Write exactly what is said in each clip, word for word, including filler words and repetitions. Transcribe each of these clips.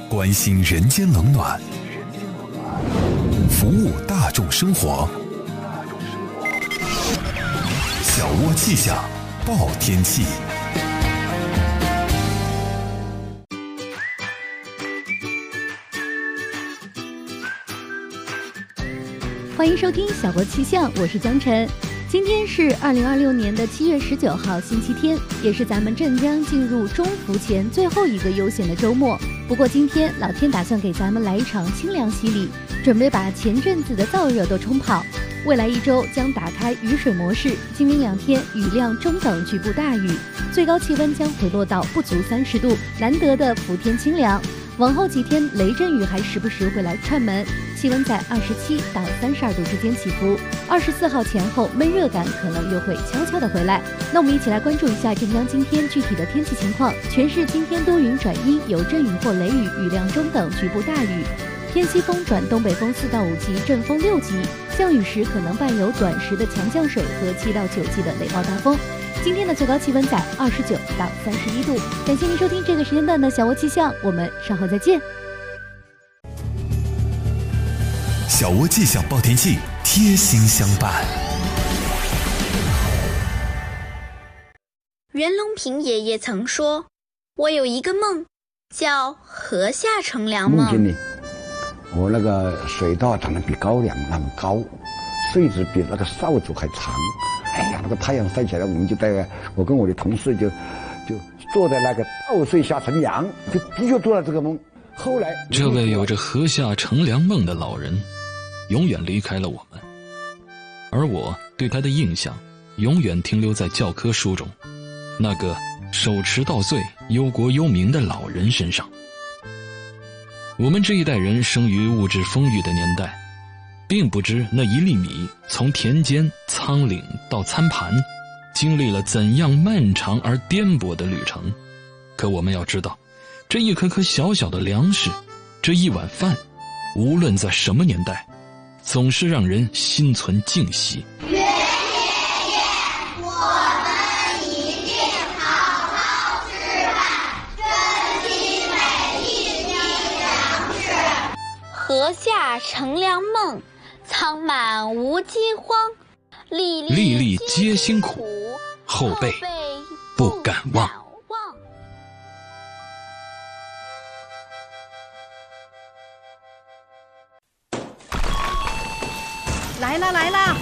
关心人间冷暖，服务大众生活。小窝气象报天气。 欢迎收听小窝气象，我是江晨。今天是二零二六年的七月十九号，星期天，也是咱们镇江进入中伏前最后一个悠闲的周末。不过今天老天打算给咱们来一场清凉洗礼，准备把前阵子的燥热都冲跑。未来一周将打开雨水模式，今明两天雨量中等，局部大雨，最高气温将回落到不足三十度，难得的伏天清凉。往后几天雷阵雨还时不时会来串门，气温在二十七到三十二度之间起伏。二十四号前后闷热感可能又会悄悄的回来。那我们一起来关注一下镇江今天具体的天气情况。全市今天多云转阴，有阵雨或雷雨，雨量中等，局部大雨。偏西风转东北风四到五级，阵风六级。降雨时可能伴有短时的强降水和七到九级的雷暴大风。今天的最高气温在二十九到三十一度。感谢您收听这个时间段的小窝气象，我们稍后再见。 小窝气象报天气，贴心相伴。 袁隆平爷爷曾说：“我有一个梦，叫河下乘凉梦。” 梦见呢，我那个水稻长得比高粱那么高，穗子比那个扫帚还长。哎呀，那个太阳晒起来，我们就在我跟我的同事就就坐在那个稻穗下乘凉，就的确做了这个梦。后来， 这位有着河下乘凉梦的老人，永远离开了我们，而我对他的印象永远停留在教科书中那个手持稻穗忧国忧民的老人身上。我们这一代人生于物质丰裕的年代，并不知那一粒米从田间仓廪到餐盘经历了怎样漫长而颠簸的旅程。可我们要知道，这一颗颗小小的粮食，这一碗饭，无论在什么年代，总是让人心存敬惜。 袁爷爷，我们一定好好吃饭，珍惜每一滴粮食。 河下乘凉梦，仓满无饥荒，粒粒粒皆辛苦，后辈不敢忘。 来啦来啦！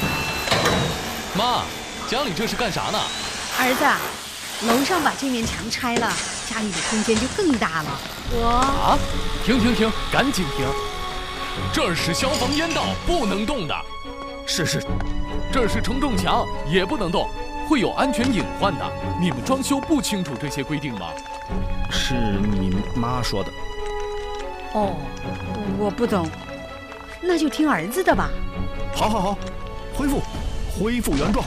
妈，家里这是干啥呢？ 儿子，楼上把这面墙拆了，家里的空间就更大了。我啊，停停停，赶紧停！这儿是消防烟道，不能动的。是是，这儿是承重墙，也不能动，会有安全隐患的。你们装修不清楚这些规定吗？ 是你妈说的。 哦，我不懂，那就听儿子的吧。 好好好，恢复，恢复原状。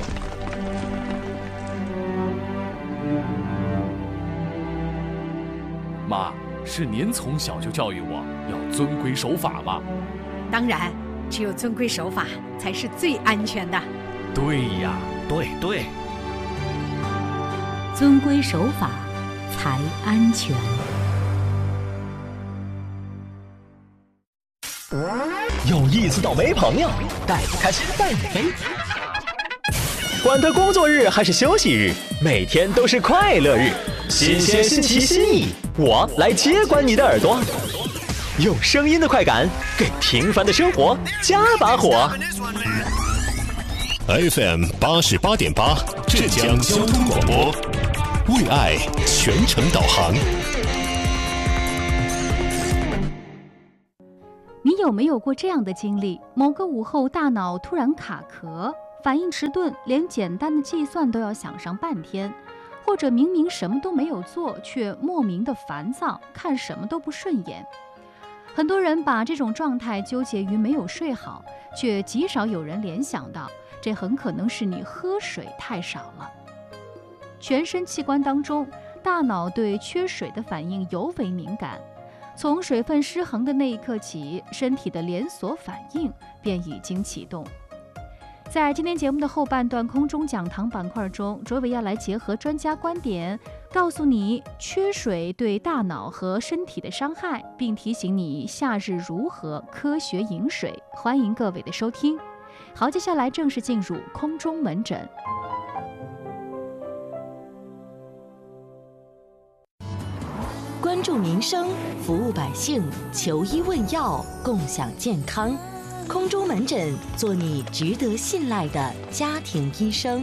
妈，是您从小就教育我要遵规守法吗？ 当然，只有遵规守法才是最安全的。 对呀， 对对， 遵规守法才安全。 有意思倒霉朋友，带你开心带你飞。管他工作日还是休息日，每天都是快乐日。新鲜新奇新意，我来接管你的耳朵，用声音的快感给平凡的生活加把火。 F M 八十八点八，浙江交通广播，为爱全程导航。 你有没有过这样的经历？某个午后，大脑突然卡壳，反应迟钝，连简单的计算都要想上半天。或者明明什么都没有做，却莫名的烦躁，看什么都不顺眼。很多人把这种状态纠结于没有睡好，却极少有人联想到，这很可能是你喝水太少了。全身器官当中，大脑对缺水的反应尤为敏感。从水分失衡的那一刻起，身体的连锁反应便已经启动。在今天节目的后半段空中讲堂板块中，卓伟要来结合专家观点， 告诉你缺水对大脑和身体的伤害，并提醒你夏日如何科学饮水。欢迎各位的收听。好，接下来正式进入空中门诊。 关注民生，服务百姓，求医问药，共享健康。空中门诊，做你值得信赖的家庭医生。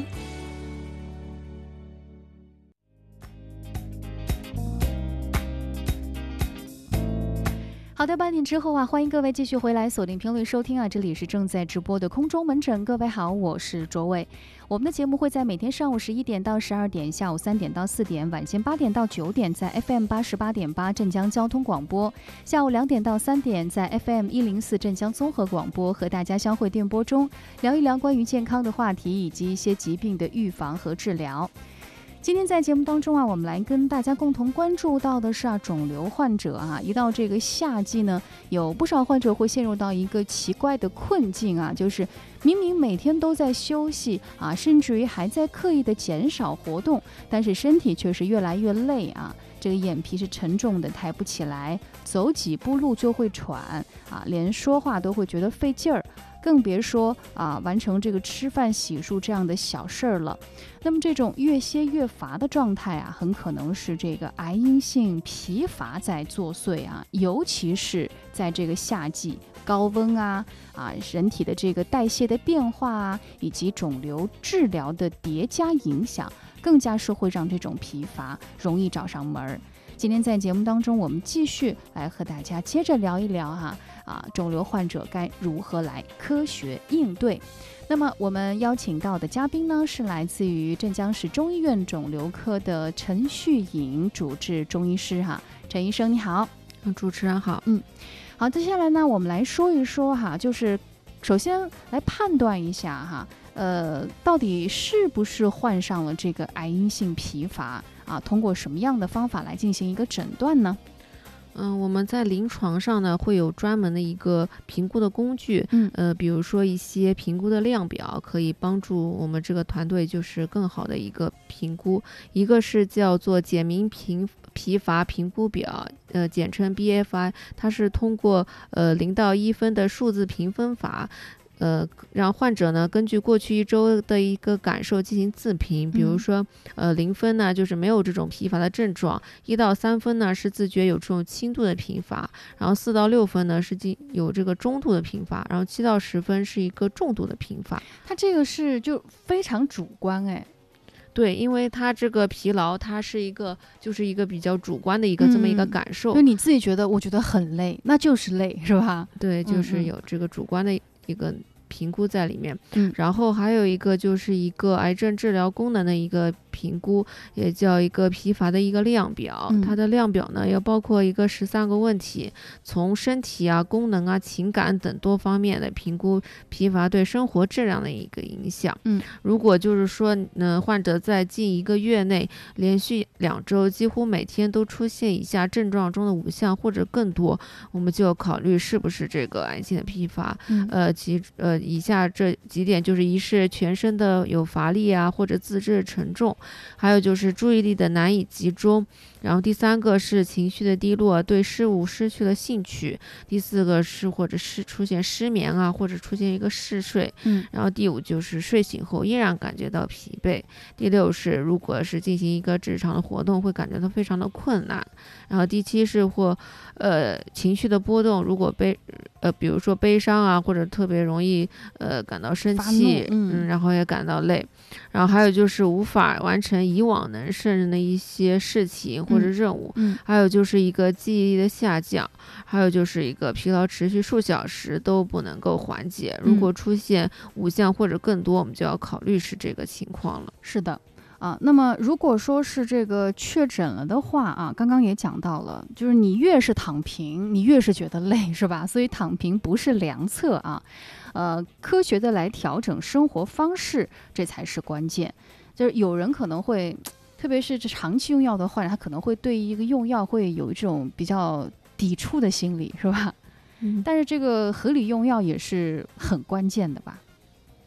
好的，八点之后啊，欢迎各位继续回来锁定频率收听啊，这里是正在直播的空中门诊。各位好，我是卓伟。我们的节目会在每天上午十一点到十二点，下午三点到四点，晚间八点到九点在 F M 八十八点八镇江交通广播，下午两点到三点在 F M 一零四镇江综合广播和大家相会电波中，聊一聊关于健康的话题以及一些疾病的预防和治疗。今天在节目当中啊，我们来跟大家共同关注到的是啊，肿瘤患者啊，一到这个夏季呢，有不少患者会陷入到一个奇怪的困境啊，就是明明每天都在休息啊，甚至于还在刻意的减少活动，但是身体却是越来越累啊，这个眼皮是沉重的抬不起来，走几步路就会喘啊，连说话都会觉得费劲儿。更别说啊，完成这个吃饭洗漱这样的小事儿了。那么这种越歇越乏的状态啊，很可能是这个癌因性疲乏在作祟啊，尤其是在这个夏季高温啊啊，人体的这个代谢的变化啊，以及肿瘤治疗的叠加影响，更加是会让这种疲乏容易找上门儿。今天在节目当中，我们继续来和大家接着聊一聊哈啊，肿瘤患者该如何来科学应对。那么我们邀请到的嘉宾呢，是来自于镇江市中医院肿瘤科的陈旭颖主治中医师哈，陈医生你好。 主持人好。 嗯，好，接下来呢，我们来说一说哈，就是首先来判断一下哈，呃，到底是不是患上了这个癌因性疲乏啊？通过什么样的方法来进行一个诊断呢？ 嗯，我们在临床上呢会有专门的一个评估的工具， 嗯， 呃，比如说一些评估的量表，可以帮助我们这个团队就是更好的一个评估。一个是叫做简明疲疲乏评估表，呃，简称 B F I， 它是通过呃零到一分的数字评分法。呃，让患者呢根据过去一周的一个感受进行自评，比如说，呃，零分呢就是没有这种疲乏的症状，一到三分呢是自觉有这种轻度的疲乏，然后四到六分呢是有这个中度的疲乏，然后七到十分是一个重度的疲乏。 它这个是就非常主观哎。 对，因为它这个疲劳，它是一个就是一个比较主观的一个这么一个感受， 就你自己觉得我觉得很累，那就是累，是吧？ 对，就是有这个主观的一个评估在里面。 嗯， 然后还有一个就是一个癌症治疗功能的一个评估，也叫一个疲乏的一个量表。 嗯、 它的量表呢要包括一个十三个问题，从身体啊、功能啊、情感等多方面的评估疲乏对生活质量的一个影响。 嗯， 如果就是说呢，患者在近一个月内连续两周几乎每天都出现以下症状中的五项或者更多，我们就要考虑是不是这个癌性的疲乏。 嗯、 呃，其呃以下这几点就是：一是全身的有乏力啊，或者自制沉重。还有就是注意力的难以集中，然后第三个是情绪的低落，对事物失去了兴趣，第四个是或者是出现失眠啊，或者出现一个嗜睡， 嗯， 然后第五就是睡醒后依然感觉到疲惫，第六是如果是进行一个日常的活动会感觉到非常的困难，然后第七是或呃情绪的波动，如果悲呃比如说悲伤啊，或者特别容易呃感到生气， 嗯， 嗯，然后也感到累，然后还有就是无法完成以往能胜任的一些事情或者任务， 嗯， 还有就是一个记忆力的下降，还有就是一个疲劳持续数小时都不能够缓解。如果出现五项或者更多，我们就要考虑是这个情况了。 是的。啊，那么如果说是这个确诊了的话啊，刚刚也讲到了，就是你越是躺平，你越是觉得累，是吧？所以躺平不是良策啊，呃，科学的来调整生活方式，这才是关键。就是有人可能会，特别是这长期用药的患者，他可能会对一个用药会有一种比较抵触的心理，是吧？ 嗯， 但是这个合理用药也是很关键的吧？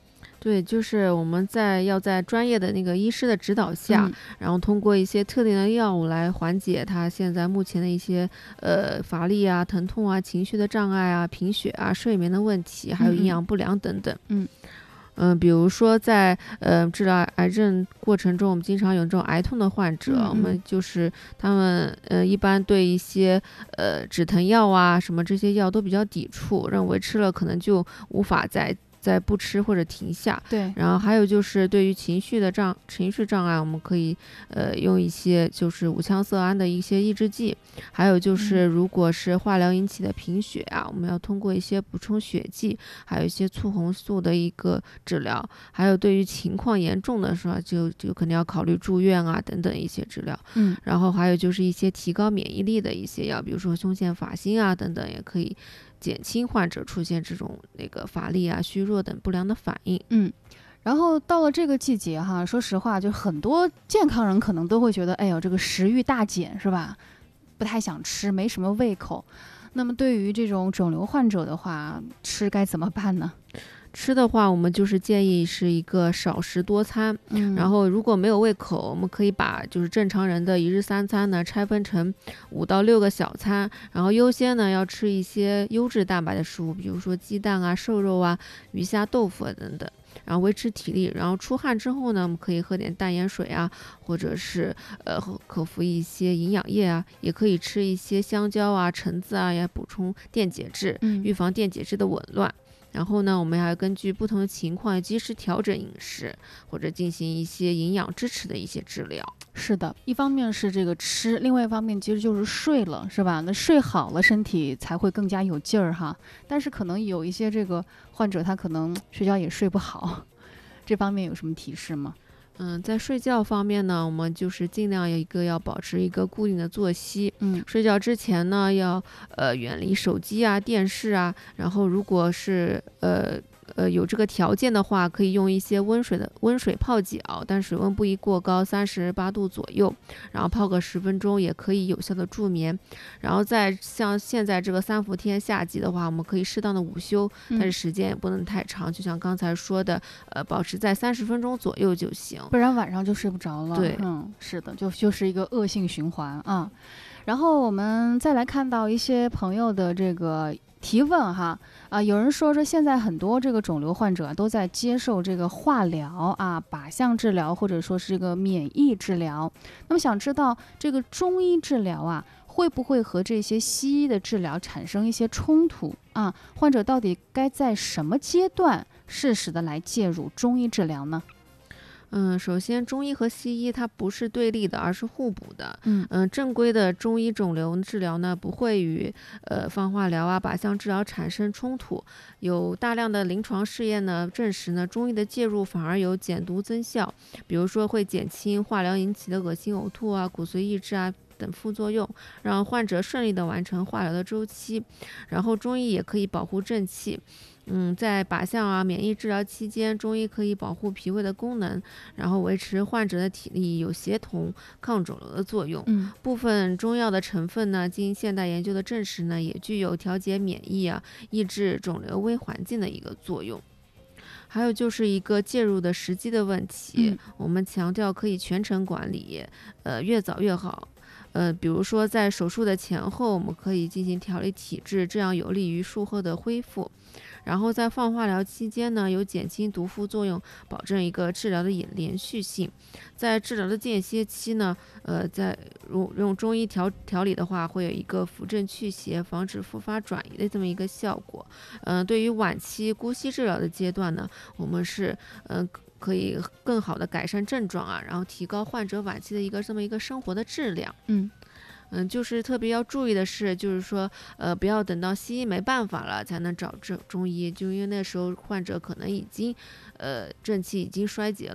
对，就是我们在要在专业的那个医师的指导下， 嗯、 然后通过一些特定的药物来缓解他现在目前的一些呃乏力啊、疼痛啊、情绪的障碍啊、贫血啊、睡眠的问题，还有营养不良等等。 嗯。 嗯、呃，比如说在呃治疗癌症过程中，我们经常有这种癌痛的患者， 嗯嗯我们就是他们呃一般对一些呃止疼药啊什么这些药都比较抵触，认为吃了可能就无法再再不吃或者停下。 对， 然后还有就是对于情绪的障情绪障碍，我们可以呃用一些就是五羟色胺的一些抑制剂，还有就是如果是化疗引起的贫血啊，我们要通过一些补充血剂，还有一些促红素的一个治疗，还有对于情况严重的时候，就就肯定要考虑住院啊等等一些治疗。 嗯， 然后还有就是一些提高免疫力的一些药，比如说胸腺法辛啊等等，也可以减轻患者出现这种那个乏力啊、虚弱等不良的反应。 嗯，然后到了这个季节哈，说实话，就很多健康人可能都会觉得，哎呦，这个食欲大减是吧？不太想吃，没什么胃口。那么对于这种肿瘤患者的话，吃该怎么办呢？ 吃的话，我们就是建议是一个少食多餐， 嗯， 然后如果没有胃口，我们可以把就是正常人的一日三餐呢拆分成五到六个小餐，然后优先呢要吃一些优质蛋白的食物，比如说鸡蛋啊、瘦肉啊、鱼虾、豆腐啊等等，然后维持体力。然后出汗之后呢，我们可以喝点淡盐水啊，或者是呃口服一些营养液啊，也可以吃一些香蕉啊、橙子啊，也补充电解质， 嗯， 预防电解质的紊乱。然后呢，我们还要根据不同的情况及时调整饮食，或者进行一些营养支持的一些治疗。 是的，一方面是这个吃，另外一方面其实就是睡了，是吧？那睡好了，身体才会更加有劲儿哈。但是可能有一些这个患者，他可能睡觉也睡不好，这方面有什么提示吗？ 嗯，在睡觉方面呢，我们就是尽量一个要保持一个固定的作息。 嗯， 睡觉之前呢，要呃远离手机啊、电视啊，然后如果是呃。呃，有这个条件的话，可以用一些温水的温水泡脚，但水温不宜过高，三十八度左右，然后泡个十分钟，也可以有效的助眠。然后在像现在这个三伏天夏季的话，我们可以适当的午休，但是时间也不能太长，就像刚才说的，呃，保持在三十分钟左右就行， 不然晚上就睡不着了。 对， 嗯，是的，就就是一个恶性循环啊。然后我们再来看到一些朋友的这个提问哈，啊，有人说说现在很多这个肿瘤患者都在接受这个化疗啊、靶向治疗，或者说是这个免疫治疗。那么想知道这个中医治疗啊，会不会和这些西医的治疗产生一些冲突啊？患者到底该在什么阶段适时的来介入中医治疗呢？ 嗯，首先中医和西医它不是对立的，而是互补的。 嗯嗯，正规的中医肿瘤治疗呢，不会与呃放化疗啊、靶向治疗产生冲突。有大量的临床试验呢证实呢，中医的介入反而有减毒增效，比如说会减轻化疗引起的恶心、呕吐啊、骨髓抑制啊等副作用，让患者顺利的完成化疗的周期。然后中医也可以保护正气。嗯，在靶向啊、免疫治疗期间，中医可以保护脾胃的功能，然后维持患者的体力，有协同抗肿瘤的作用。 嗯， 部分中药的成分呢，经现代研究的证实呢，也具有调节免疫啊、抑制肿瘤微环境的一个作用。还有就是一个介入的时机的问题， 嗯、 我们强调可以全程管理，呃，越早越好。呃，比如说在手术的前后，我们可以进行调理体质，这样有利于术后的恢复。然后在放化疗期间呢，有减轻毒副作用，保证一个治疗的连续性。在治疗的间歇期呢，呃，在用用中医调调理的话，会有一个扶正祛邪、防止复发转移的这么一个效果。嗯、呃，对于晚期姑息治疗的阶段呢，我们是嗯。呃可以更好的改善症状啊，然后提高患者晚期的一个这么一个生活的质量。 嗯嗯，就是特别要注意的是，就是说，呃，不要等到西医没办法了才能找中中医，就因为那时候患者可能已经，呃，正气已经衰竭了。